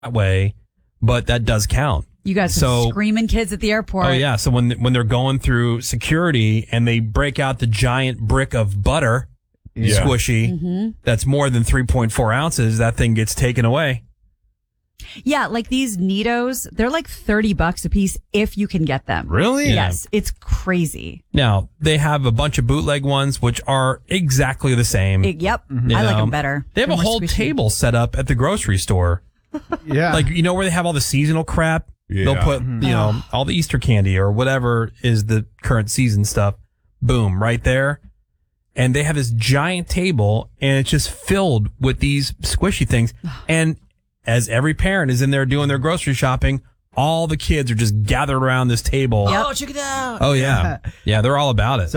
that way, but that does count. You got some screaming kids at the airport. Oh yeah. So when they're going through security and they break out the giant brick of butter, squishy, that's more than 3.4 ounces, that thing gets taken away. Yeah, like these Neatos, they're like $30 a piece if you can get them. Really? Yes, it's crazy. Now, they have a bunch of bootleg ones, which are exactly the same. Yep, I like them better. They have They're a more whole squishy. table set up at the grocery store. Yeah. Like, you know where they have all the seasonal crap? Yeah. They'll put, all the Easter candy or whatever is the current season stuff. Boom, right there. And they have this giant table, and it's just filled with these squishy things. And as every parent is in there doing their grocery shopping, all the kids are just gathered around this table. Yep. Oh, check it out. Oh, yeah. Yeah, they're all about it.